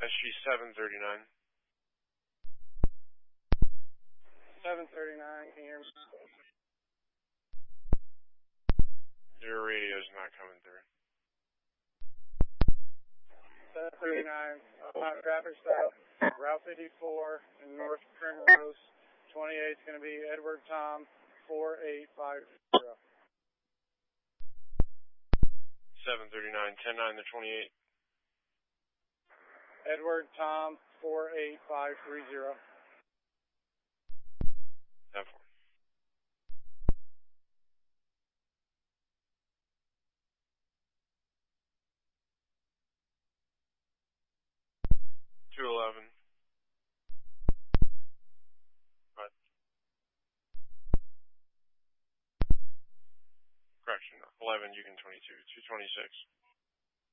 SG 739. 739, can you hear me? Your radio's not coming through. 739, traffic stop, Route 54 in North Primrose. 28 is going to be Edward Tom 4850. 739, 10-9 to 28. Edward Tom 48530. 10-4. Correction, 11, Yukon 22, 226.